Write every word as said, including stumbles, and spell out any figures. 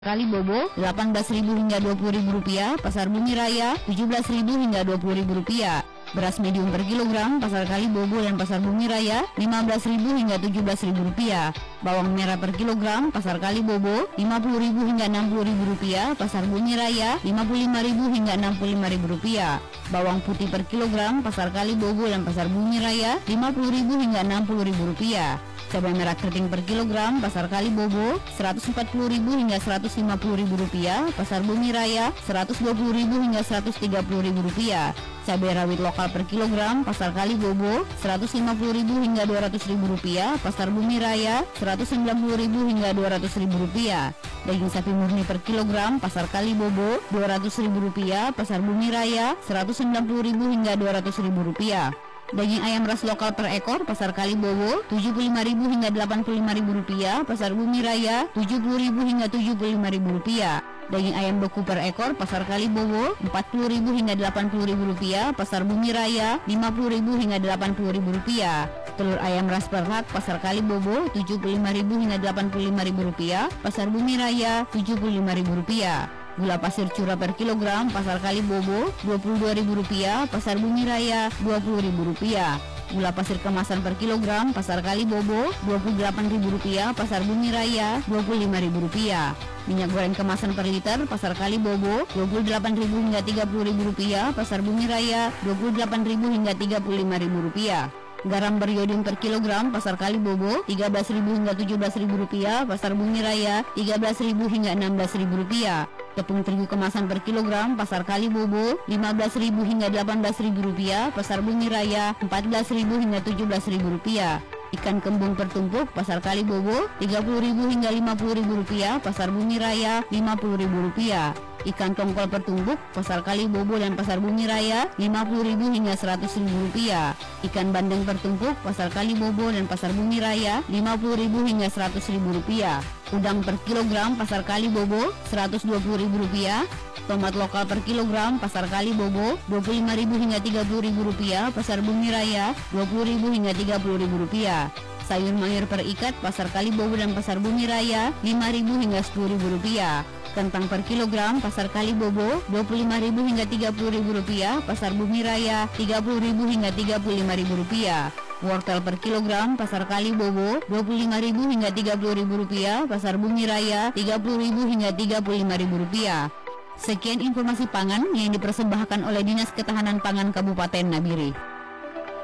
Kali Bobo delapan belas ribu hingga dua puluh ribu rupiah, Pasar Bumi Raya tujuh belas ribu hingga dua puluh ribu rupiah. Beras medium per kilogram Pasar Kali Bobo dan Pasar Bumi Raya lima belas ribu hingga tujuh belas ribu rupiah. Bawang merah per kilogram Pasar Kali Bobo lima puluh ribu hingga enam puluh ribu rupiah, Pasar Bumi Raya lima puluh lima ribu hingga enam puluh lima ribu rupiah. Bawang putih per kilogram Pasar Kali Bobo dan Pasar Bumi Raya lima puluh ribu hingga enam puluh ribu rupiah. Cabai merah keriting per kilogram Pasar Kali Bobo seratus empat puluh ribu hingga seratus lima puluh ribu rupiah, Pasar Bumi Raya seratus dua puluh ribu hingga seratus tiga puluh ribu rupiah. Cabai rawit lokal per kilogram Pasar Kali Bobo seratus lima puluh ribu hingga dua ratus ribu rupiah, Pasar Bumi Raya seratus sembilan puluh ribu hingga dua ratus ribu rupiah. Daging sapi murni per kilogram Pasar Kali Bobo dua ratus ribu rupiah, Pasar Bumi Raya seratus sembilan puluh ribu hingga dua ratus ribu rupiah. Daging ayam ras lokal per ekor Pasar Kali Bobo tujuh puluh lima ribu hingga delapan puluh lima ribu rupiah, Pasar Bumi Raya tujuh puluh ribu hingga tujuh puluh lima ribu rupiah. Daging ayam beku per ekor Pasar Kali Bobo empat puluh ribu hingga delapan puluh ribu rupiah, Pasar Bumi Raya lima puluh ribu hingga delapan puluh ribu rupiah. Telur ayam ras per hak Pasar Kali Bobo tujuh puluh lima ribu hingga delapan puluh lima ribu rupiah, Pasar Bumi Raya tujuh puluh lima ribu rupiah. Gula pasir curah per kilogram Pasar Kali Bobo dua puluh dua ribu rupiah, Pasar Bumi Raya dua puluh ribu rupiah. Gula pasir kemasan per kilogram Pasar Kali Bobo dua puluh delapan ribu rupiah, Pasar Bumi Raya dua puluh lima ribu rupiah. Minyak goreng kemasan per liter Pasar Kali Bobo dua puluh delapan ribu hingga tiga puluh ribu rupiah, Pasar Bumi Raya dua puluh delapan ribu hingga tiga puluh lima ribu rupiah. Garam beriodium per kilogram Pasar Kali Bobo tiga belas ribu hingga tujuh belas ribu rupiah, Pasar Bumi Raya tiga belas ribu hingga enam belas ribu rupiah. Tepung terigu kemasan per kilogram Pasar Kali Bobo lima belas ribu hingga delapan belas ribu rupiah, Pasar Bumi Raya empat belas ribu hingga tujuh belas ribu rupiah. Ikan kembung pertumpuk Pasar Kali Bobo tiga puluh ribu hingga lima puluh ribu rupiah, Pasar Bumi Raya lima puluh ribu rupiah. Ikan tongkol pertumbuk Pasar Kali Bobo dan Pasar Bumi Raya lima puluh ribu hingga seratus ribu rupiah. Ikan bandeng pertumpuk Pasar Kali Bobo dan Pasar Bumi Raya lima puluh ribu hingga seratus ribu rupiah. Udang per kilogram Pasar Kali Bobo seratus dua puluh ribu rupiah. Tomat lokal per kilogram Pasar Kali Bobo dua puluh lima ribu hingga tiga puluh ribu rupiah, Pasar Bumi Raya dua puluh ribu hingga tiga puluh ribu rupiah. Sayur mayur per ikat Pasar Kali Bobo dan Pasar Bumi Raya lima ribu hingga sepuluh ribu rupiah. Kentang per kilogram Pasar Kali Bobo dua puluh lima ribu hingga tiga puluh ribu rupiah, Pasar Bumi Raya tiga puluh ribu hingga tiga puluh lima ribu rupiah. Wortel per kilogram Pasar Kali Bobo dua puluh lima ribu hingga tiga puluh ribu rupiah, Pasar Bumi Raya tiga puluh ribu hingga tiga puluh lima ribu rupiah. Sekian informasi pangan yang dipersembahkan oleh Dinas Ketahanan Pangan Kabupaten Nabire.